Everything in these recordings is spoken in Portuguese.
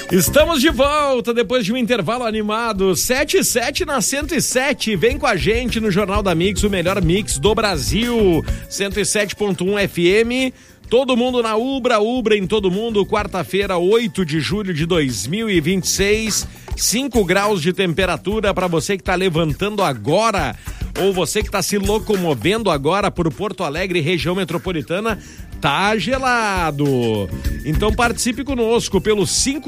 Estamos de volta depois de um intervalo animado, 7:07 na 107. Vem com a gente no Jornal da Mix, o melhor mix do Brasil. 107.1 FM. Todo mundo na Ubra em todo mundo. Quarta-feira, 8 de julho de 2026. 5 graus de temperatura para você que está levantando agora, ou você que está se locomovendo agora por Porto Alegre, região metropolitana. Tá gelado. Então participe conosco pelo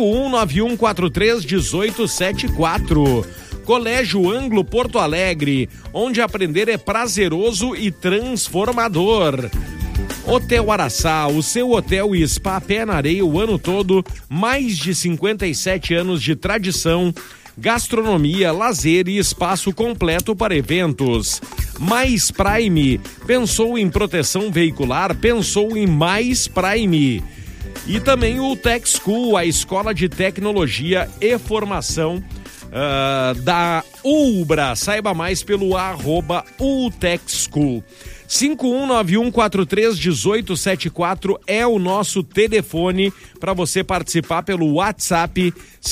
5191431874. Colégio Anglo Porto Alegre, onde aprender é prazeroso e transformador. Hotel Araçá, o seu hotel e spa pé na areia o ano todo, mais de 57 anos de tradição, gastronomia, lazer e espaço completo para eventos. Mais Prime, pensou em proteção veicular, pensou em Mais Prime. E também o Tech School, a escola de tecnologia e formação da Ubra. Saiba mais pelo @utechschool. 5191431874 é o nosso telefone para você participar pelo WhatsApp.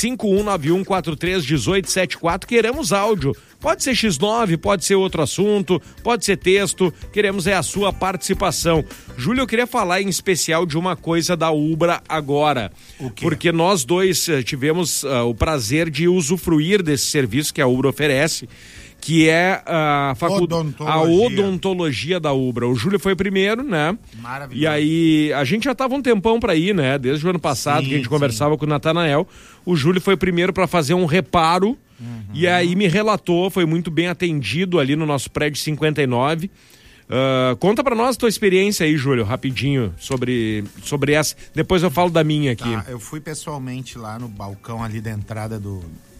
5191431874. Queremos áudio. Pode ser X9, pode ser outro assunto, pode ser texto. Queremos a sua participação. Júlio, eu queria falar em especial de uma coisa da Ubra agora. O quê? Porque nós dois tivemos o prazer de usufruir desse serviço que a Ubra oferece, que é a odontologia da Ubra. O Júlio foi primeiro, né? Maravilhoso. E aí, a gente já estava um tempão para ir, né? Desde o ano passado, que a gente conversava com o Natanael. O Júlio foi primeiro para fazer um reparo, e aí me relatou, foi muito bem atendido ali no nosso prédio 59. Conta pra nós a tua experiência aí, Júlio, rapidinho, sobre essa. Depois eu falo da minha aqui. Eu fui pessoalmente lá no balcão ali da entrada do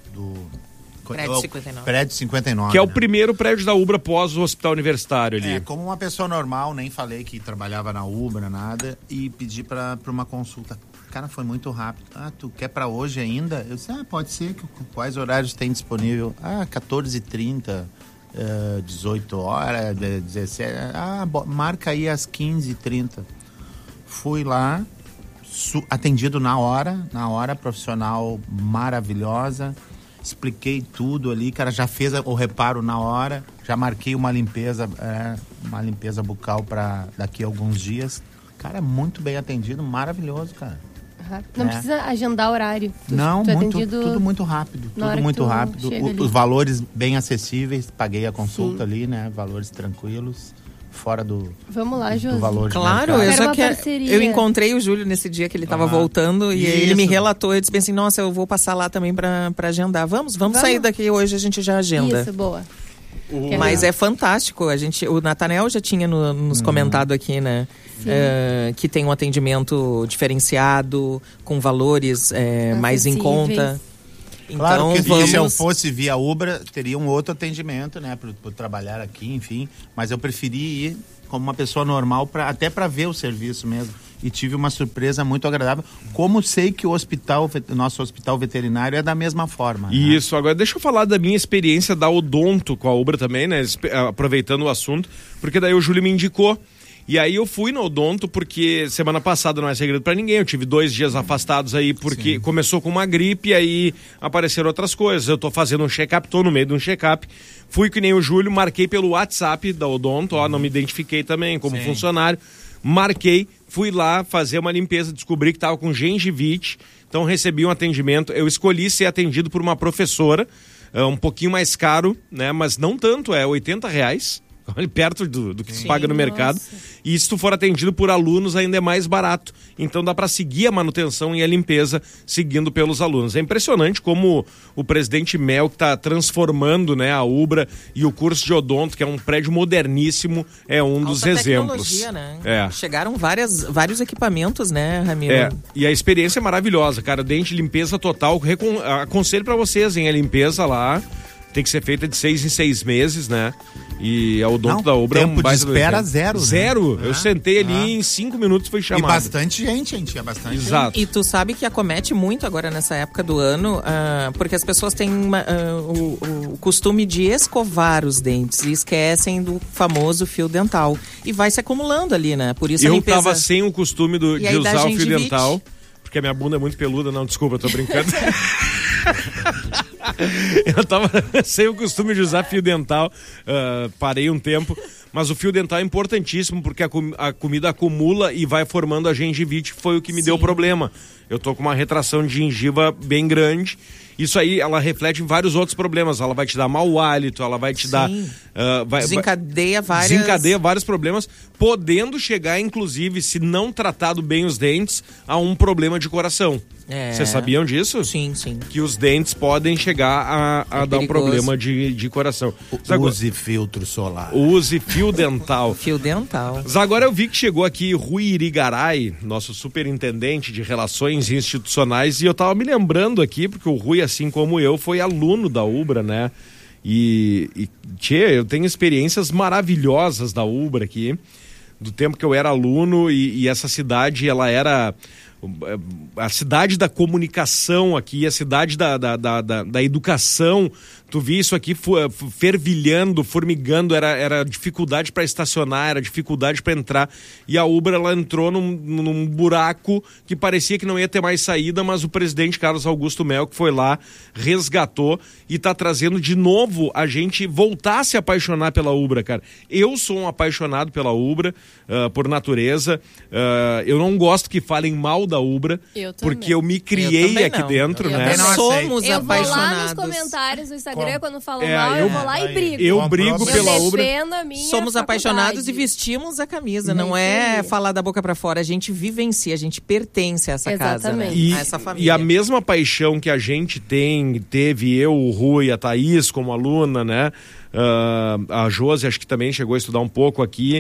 Prédio 59. Prédio 59. Que é o primeiro prédio da Ubra pós o hospital universitário ali. Como uma pessoa normal, nem falei que trabalhava na Ubra, nada, e pedi pra uma consulta. Cara, foi muito rápido. Tu quer pra hoje ainda? Eu disse, pode ser. Quais horários tem disponível? 14h30, 18 horas, 17. Marca aí às 15h30. Fui lá, atendido na hora, profissional maravilhosa. Expliquei tudo ali, cara, já fez o reparo na hora, já marquei uma limpeza bucal para daqui a alguns dias. Cara, muito bem atendido, maravilhoso, cara. Não precisa agendar horário. Tudo muito rápido. Tudo muito rápido. Os valores bem acessíveis, paguei a consulta ali, né? Valores tranquilos. Fora do, Vamos lá, Josi. Do valor de mercado. Eu encontrei o Júlio nesse dia que ele estava voltando e ele me relatou, eu disse bem assim, nossa, eu vou passar lá também para agendar. Vamos sair daqui hoje, a gente já agenda. Isso, boa. Mas é fantástico, o Natanael já tinha nos comentado aqui, né? Que tem um atendimento diferenciado, com valores mais em conta. Claro que se eu fosse via Ubra, teria um outro atendimento, né, por trabalhar aqui, enfim, mas eu preferi ir como uma pessoa normal, até para ver o serviço mesmo, e tive uma surpresa muito agradável, como sei que o nosso hospital veterinário é da mesma forma. Isso, agora deixa eu falar da minha experiência da odonto com a Ubra também, né, aproveitando o assunto, porque daí o Júlio me indicou. E aí eu fui no odonto porque semana passada, não é segredo pra ninguém, eu tive 2 dias afastados aí porque começou com uma gripe e aí apareceram outras coisas. Eu tô fazendo um check-up, tô no meio de um check-up, fui que nem o Júlio, marquei pelo WhatsApp da odonto, não me identifiquei também como funcionário, marquei, fui lá fazer uma limpeza, descobri que tava com gengivite, então recebi um atendimento, eu escolhi ser atendido por uma professora, um pouquinho mais caro, né, mas não tanto, R$80. Perto do que se paga no mercado. E se tu for atendido por alunos ainda é mais barato. Então dá para seguir a manutenção e a limpeza seguindo pelos alunos. É impressionante como o presidente Mel, que está transformando, né, a Ubra e o curso de odonto, que é um prédio moderníssimo, é um dos exemplos. Né? Chegaram vários equipamentos, né, Ramiro? E a experiência é maravilhosa, cara. Dente, limpeza total. Aconselho para vocês, hein, a limpeza lá tem que ser feita de 6 em 6 meses, né? E a odonto da Ubra tempo de espera zero. Zero. Né? Eu sentei ali em 5 minutos fui chamado. E bastante gente, tinha bastante Exato. gente. E tu sabe que acomete muito agora nessa época do ano, porque as pessoas têm o costume de escovar os dentes e esquecem do famoso fio dental. E vai se acumulando ali, né? Por isso a limpeza... Eu tava sem o costume de usar o fio dental. porque a minha bunda é muito peluda. Não, desculpa, eu tô brincando. Eu tava sem o costume de usar fio dental, parei um tempo, mas o fio dental é importantíssimo porque a comida acumula e vai formando a gengivite, que foi o que me deu problema. Eu tô com uma retração de gengiva bem grande. Isso aí, ela reflete em vários outros problemas. Ela vai te dar mau hálito, ela vai te dar... desencadeia vários problemas, podendo chegar, inclusive, se não tratado bem os dentes, a um problema de coração. Vocês sabiam disso? Sim, sim. Que os dentes podem chegar a dar um problema de coração. Use filtro solar. Use fio dental. Fio dental. Mas agora eu vi que chegou aqui Rui Irigaray, nosso superintendente de relações institucionais, e eu tava me lembrando aqui, porque o Rui, assim como eu, foi aluno da Ubra, né? Eu tenho experiências maravilhosas da Ubra aqui, do tempo que eu era aluno, e essa cidade, ela era a cidade da comunicação aqui, a cidade da educação. Tu vi isso aqui fervilhando, formigando, era dificuldade para estacionar, era dificuldade para entrar. E a Ubra, ela entrou num buraco que parecia que não ia ter mais saída, mas o presidente Carlos Augusto Mel, que foi lá, resgatou e tá trazendo de novo a gente voltar a se apaixonar pela Ubra, cara. Eu sou um apaixonado pela Ubra, por natureza. Eu não gosto que falem mal da Ubra, porque eu me criei aqui dentro, né? Nós somos eu apaixonados. vou lá nos comentários do Instagram, quando falam mal, eu vou lá e brigo. Eu brigo pela Ubra. Somos apaixonados e vestimos a camisa. Não é falar da boca pra fora. A gente vivencia, a gente pertence a essa casa, né? A essa família. E a mesma paixão que a gente teve eu, o Rui, a Thaís como aluna, né? A Josi acho que também chegou a estudar um pouco aqui.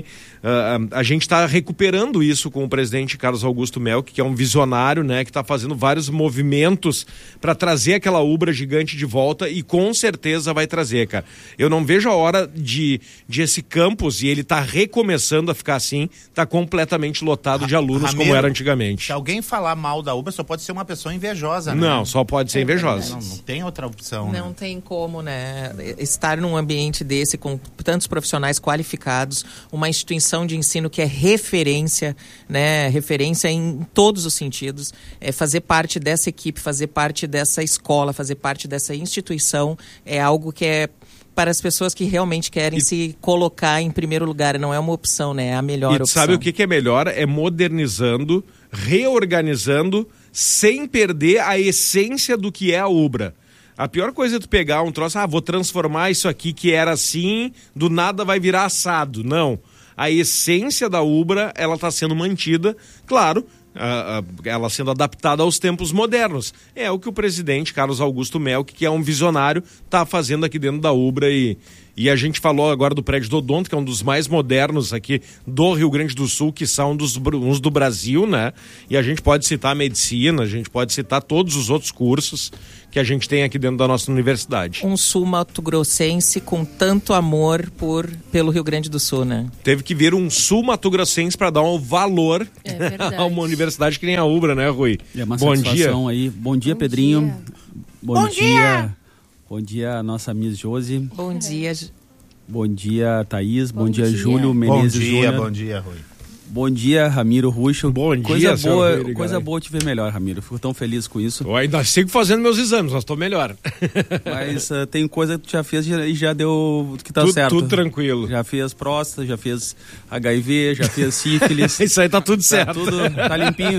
A gente está recuperando isso com o presidente Carlos Augusto Melk, que é um visionário, né, que está fazendo vários movimentos para trazer aquela Ubra gigante de volta, e com certeza vai trazer, cara. Eu não vejo a hora de esse campus, e ele está recomeçando a ficar assim, está completamente lotado de alunos, como era antigamente. Se alguém falar mal da Ubra, só pode ser uma pessoa invejosa, né? Não, só pode ser invejosa. Não tem outra opção. Não tem como, né? Estar num ambiente desse, com tantos profissionais qualificados, uma instituição de ensino que é referência, né? Referência em todos os sentidos. Fazer parte dessa equipe, fazer parte dessa escola, fazer parte dessa instituição é algo que é para as pessoas que realmente querem se colocar em primeiro lugar. Não é uma opção, né? É a melhor opção. Sabe o que é melhor? É modernizando, reorganizando, sem perder a essência do que é a Ubra. A pior coisa é tu pegar um troço, vou transformar isso aqui que era assim, do nada vai virar assado. Não. A essência da Ubra, ela está sendo mantida, claro, ela sendo adaptada aos tempos modernos. É o que o presidente Carlos Augusto Melk, que é um visionário, está fazendo aqui dentro da Ubra. E a gente falou agora do prédio do Odonto, que é um dos mais modernos aqui do Rio Grande do Sul, que são uns do Brasil, né? E a gente pode citar a medicina, a gente pode citar todos os outros cursos que a gente tem aqui dentro da nossa universidade. Um sul mato-grossense com tanto amor pelo Rio Grande do Sul, né? Teve que vir um sul mato-grossense para dar um valor a uma universidade que nem a Ubra, né, Rui? É uma satisfação aí. Bom dia, Pedrinho. Bom dia. Bom dia, nossa Miss Josi. Bom dia. Bom dia, Thaís. Bom dia, Júlio Menezes Júnior. Bom dia, Rui. Bom dia, Ramiro Ruschel. Bom dia, coisa boa te ver melhor, Ramiro. Fico tão feliz com isso. Eu ainda sigo fazendo meus exames, mas estou melhor. Mas tem coisa que tu já fez e já deu que tá certo. Tudo tranquilo. Já fez próstata, já fez HIV, já fez sífilis. Isso aí tá tudo certo. Tá limpinho.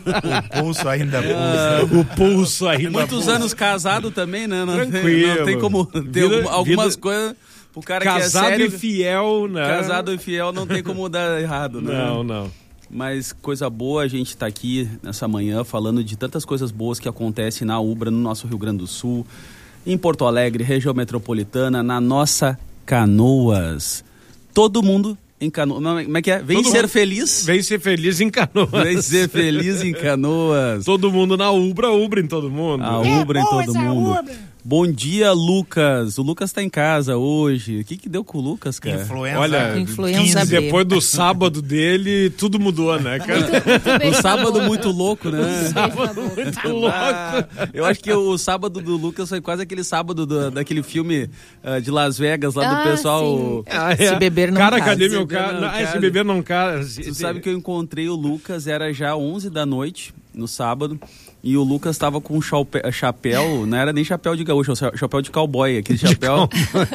O pulso ainda pulsa. O pulso ainda Muitos anos casado também, né? Tranquilo. Não tem como ter algumas coisas... O cara casado que é sério, e fiel, né? Casado e fiel não tem como dar errado, né? Não. Mas coisa boa, a gente tá aqui nessa manhã falando de tantas coisas boas que acontecem na Ubra, no nosso Rio Grande do Sul, em Porto Alegre, região metropolitana, na nossa Canoas. Todo mundo em Canoas. Como é que é? Vem ser feliz. Vem ser feliz em Canoas. Vem ser feliz em Canoas. Todo mundo na Ubra em todo mundo. A Ubra em todo mundo. Bom dia, Lucas. O Lucas tá em casa hoje. O que deu com o Lucas, cara? Influenza B. Depois do sábado dele, tudo mudou, né, cara? O sábado muito louco, né? Sábado muito louco. Eu acho que o sábado do Lucas foi quase aquele sábado daquele filme de Las Vegas, lá do pessoal... Se beber não casa. Cadê meu cara? Se beber não casa. Tu sabe que eu encontrei o Lucas, era já 11 da noite... no sábado. E o Lucas tava com um chapéu, não era nem chapéu de gaúcho, era chapéu de cowboy, aquele chapéu.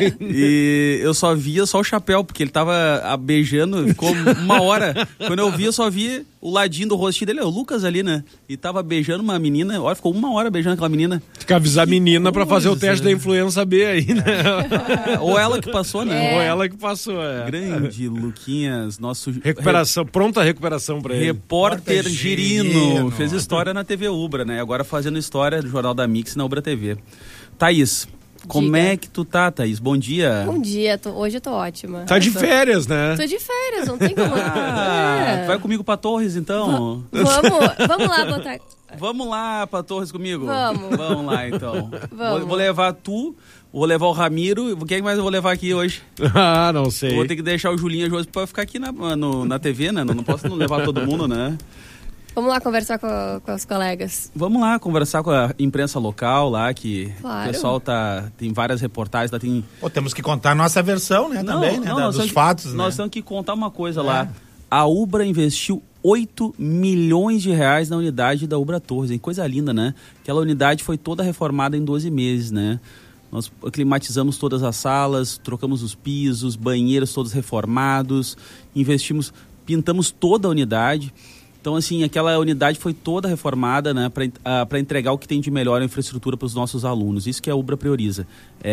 E eu só via só o chapéu, porque ele tava beijando, ficou uma hora. Quando eu vi, eu só vi o ladinho do rostinho dele, o Lucas ali, né? E tava beijando uma menina, olha, ficou uma hora beijando aquela menina. Tem que avisar a menina pra fazer o teste da influenza B aí, né? Ou ela que passou, né? Ou ela que passou, Grande Luquinhas, nosso... Recuperação, pronta recuperação pra ele. Repórter Girino, fez história na TV Ubra, né? Agora fazendo história do Jornal da Mix na Ubra TV. Thaís, como é que tu tá, Thaís? Bom dia. Bom dia, hoje eu tô ótima. Tá de férias, né? Tô de férias, não tem como. Vai comigo pra Torres, então? Vamos lá, botar... Vamos lá pra Torres comigo? Vamos lá, então. Vamos. Vou levar tu, vou levar o Ramiro. Quem mais eu vou levar aqui hoje? Não sei. Vou ter que deixar o Julinho hoje pra ficar aqui na TV, né? Não posso levar todo mundo, né? Vamos lá conversar com os colegas. Vamos lá conversar com a imprensa local lá, que claro. O pessoal tem várias reportagens lá, tem... temos que contar a nossa versão, né, também, né, dos fatos, né? Nós temos que contar uma coisa lá. A Ubra investiu 8 milhões de reais na unidade da Ubra Torres, hein? Coisa linda, né? Aquela unidade foi toda reformada em 12 meses, né? Nós climatizamos todas as salas, trocamos os pisos, banheiros todos reformados, pintamos toda a unidade. Então, assim, aquela unidade foi toda reformada, né, para entregar o que tem de melhor em infraestrutura para os nossos alunos. Isso que a Ubra prioriza.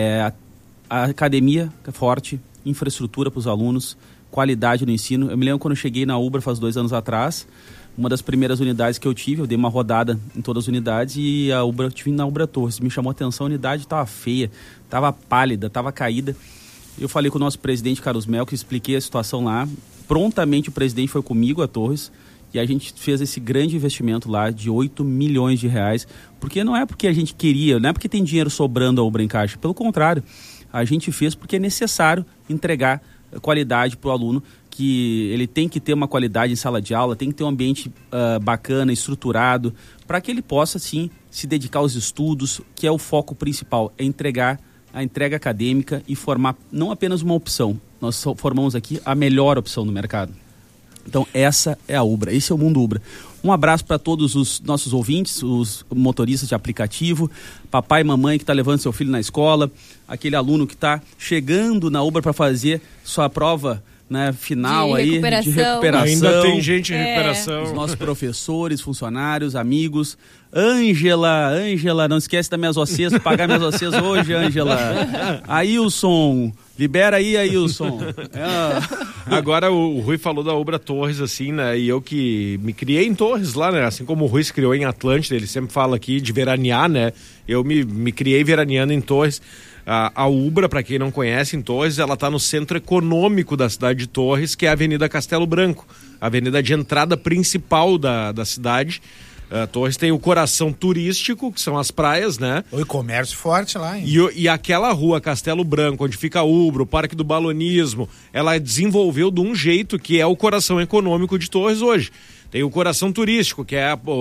A academia forte, infraestrutura para os alunos, qualidade no ensino. Eu me lembro quando eu cheguei na Ubra faz 2 anos atrás, uma das primeiras unidades que eu tive, eu dei uma rodada em todas as unidades e eu tive na Ubra Torres. Me chamou a atenção, a unidade estava feia, estava pálida, estava caída. Eu falei com o nosso presidente, Carlos Melco, expliquei a situação lá. Prontamente o presidente foi comigo a Torres. E a gente fez esse grande investimento lá de 8 milhões de reais, porque não é porque a gente queria, não é porque tem dinheiro sobrando a Ubra em Caixa, pelo contrário, a gente fez porque é necessário entregar qualidade para o aluno, que ele tem que ter uma qualidade em sala de aula, tem que ter um ambiente bacana, estruturado, para que ele possa, sim, se dedicar aos estudos, que é o foco principal, é a entrega acadêmica e formar não apenas uma opção, nós formamos aqui a melhor opção no mercado. Então essa é a Ubra, esse é o Mundo Ubra. Um abraço para todos os nossos ouvintes, os motoristas de aplicativo, papai e mamãe que está levando seu filho na escola, aquele aluno que está chegando na Ubra para fazer sua prova, né, final de recuperação. Ainda tem gente em recuperação. Os nossos professores, funcionários, amigos. Ângela, não esquece das minhas OCs, pagar minhas OCs hoje, Ângela. Ailson, libera aí, Ailson. Agora o Rui falou da Ubra Torres, assim, né, e eu que me criei em Torres lá, né, assim como o Rui se criou em Atlântida, ele sempre fala aqui de veranear, né, eu me criei veraneando em Torres. A Ubra, para quem não conhece, em Torres, ela está no centro econômico da cidade de Torres, que é a Avenida Castelo Branco, a avenida de entrada principal da cidade. Torres tem o coração turístico, que são as praias, né? O comércio forte lá, hein? E aquela rua Castelo Branco, onde fica a Ubra, o Parque do Balonismo, ela desenvolveu de um jeito que é o coração econômico de Torres hoje. Tem o coração turístico, que é